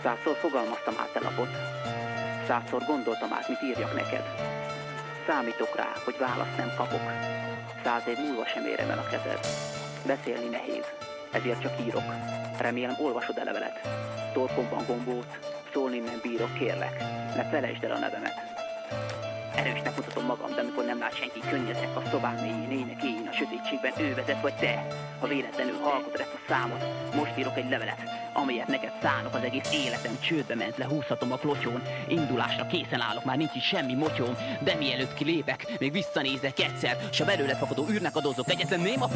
100-szor fogalmaztam át te lapot, 100-szor gondoltam át, mit írjak neked. Számítok rá, hogy választ nem kapok. 100 év múlva sem érem el a kezed. Beszélni nehéz, ezért csak írok. Remélem olvasod a levelet. Torkomban gombóc, szólni nem bírok, kérlek. Ne felejtsd el a nevemet. Erősnek mutatom magam, de amikor nem lát senki, könnyezek a szobám mélyén, énekéjén, a sötétségben ő vezet vagy te. Ha véletlenül hallgatod ezt a számot, most írok egy levelet, amelyet neked szánok, az egész életem csődbe ment, lehúzhatom a klotyón. Indulásra készen állok, már nincs itt semmi motyóm, de mielőtt kilépek, még visszanézek egyszer, s a belőle fakadó űrnek adózok, egyetlen néma